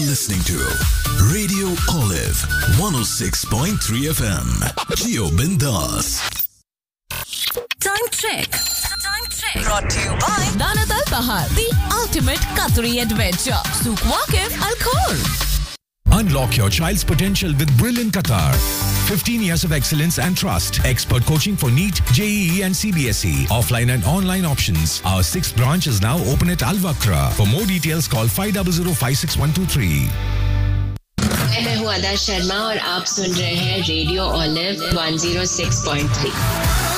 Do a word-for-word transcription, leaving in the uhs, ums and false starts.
listening to Radio Olive one oh six point three F M. Geo Bindas. Time check. Time check. Brought to you by Danat Al Bahar, the ultimate Qatari adventure. Souk Waqif Al Khor. Unlock your child's potential with Brilliant Qatar. fifteen years of excellence and trust. Expert coaching for NEET, J E E and C B S E. Offline and online options. Our sixth branch is now open at Al Wakra. For more details, call five zero zero five six one two three. मैं हूँ अदा शर्मा और आप सुन रहे हैं radio olive one oh six point three.